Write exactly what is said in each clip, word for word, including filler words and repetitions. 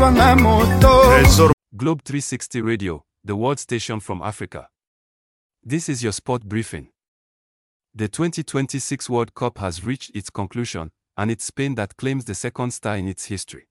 twanga moto. Globe three sixty Radio, the world station from Africa. This is your sport briefing. The twenty twenty-six World Cup has reached its conclusion, and it's Spain that claims the second star in its history.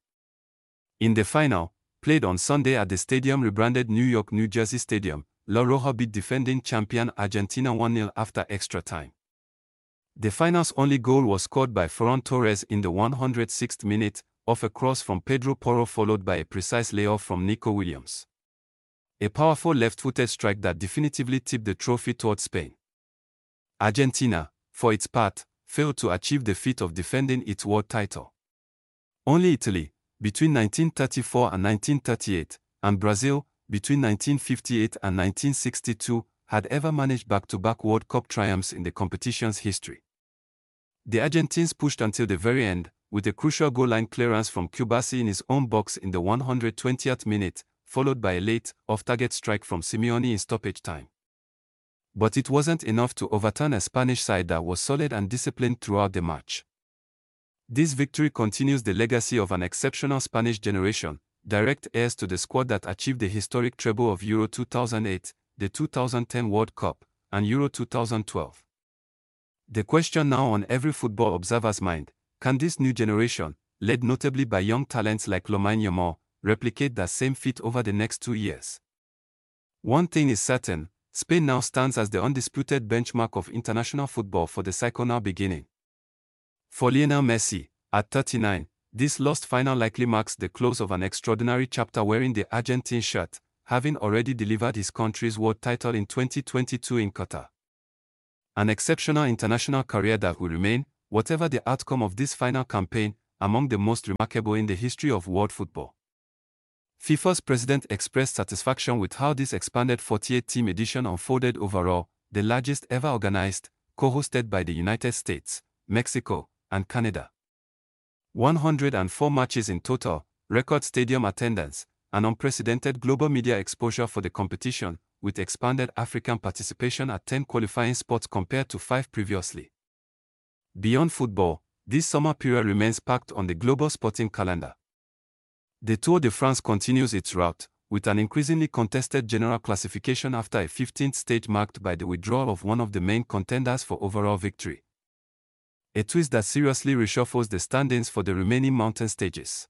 In the final, played on Sunday at the stadium rebranded New York New Jersey Stadium, La Roja beat defending champion Argentina one nil after extra time. The final's only goal was scored by Ferran Torres in the one hundred sixth minute, off a cross from Pedro Porro followed by a precise layoff from Nico Williams. A powerful left-footed strike that definitively tipped the trophy towards Spain. Argentina, for its part, failed to achieve the feat of defending its world title. Only Italy, between nineteen thirty-four and nineteen thirty-eight, and Brazil, between nineteen fifty-eight and nineteen sixty-two, had ever managed back-to-back World Cup triumphs in the competition's history. The Argentines pushed until the very end, with a crucial goal-line clearance from Kubasi in his own box in the one hundred twentieth minute, followed by a late, off-target strike from Simeone in stoppage time. But it wasn't enough to overturn a Spanish side that was solid and disciplined throughout the match. This victory continues the legacy of an exceptional Spanish generation, direct heirs to the squad that achieved the historic treble of Euro two thousand eight, the two thousand ten World Cup, and Euro two thousand twelve. The question now on every football observer's mind: can this new generation, led notably by young talents like Lamine Yamal, replicate that same feat over the next two years? One thing is certain: Spain now stands as the undisputed benchmark of international football for the cycle beginning. For Lionel Messi, at thirty-nine, this lost final likely marks the close of an extraordinary chapter wearing the Argentine shirt, having already delivered his country's world title in twenty twenty-two in Qatar. An exceptional international career that will remain, whatever the outcome of this final campaign, among the most remarkable in the history of world football. FIFA's president expressed satisfaction with how this expanded forty-eight team edition unfolded overall, the largest ever organized, co-hosted by the United States, Mexico, and Canada. one hundred four matches in total, record stadium attendance, and unprecedented global media exposure for the competition, with expanded African participation at ten qualifying spots compared to five previously. Beyond football, this summer period remains packed on the global sporting calendar. The Tour de France continues its route, with an increasingly contested general classification after a fifteenth stage marked by the withdrawal of one of the main contenders for overall victory. A twist that seriously reshuffles the standings for the remaining mountain stages.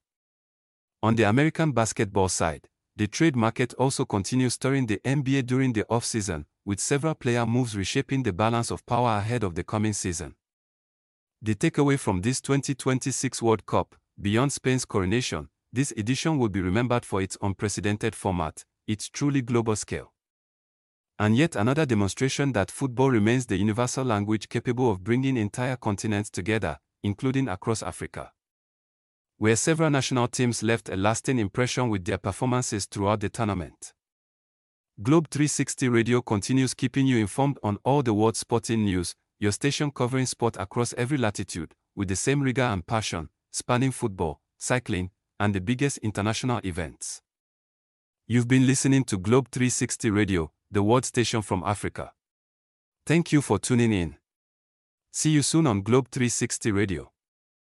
On the American basketball side, the trade market also continues stirring the N B A during the off-season, with several player moves reshaping the balance of power ahead of the coming season. The takeaway from this twenty twenty-six World Cup: beyond Spain's coronation, this edition will be remembered for its unprecedented format, its truly global scale. And yet another demonstration that football remains the universal language capable of bringing entire continents together, including across Africa, where several national teams left a lasting impression with their performances throughout the tournament. Globe three sixty Radio continues keeping you informed on all the world's sporting news, your station covering sport across every latitude, with the same rigor and passion, spanning football, cycling, and the biggest international events. You've been listening to Globe three sixty Radio, the world station from Africa. Thank you for tuning in. See you soon on Globe three sixty Radio.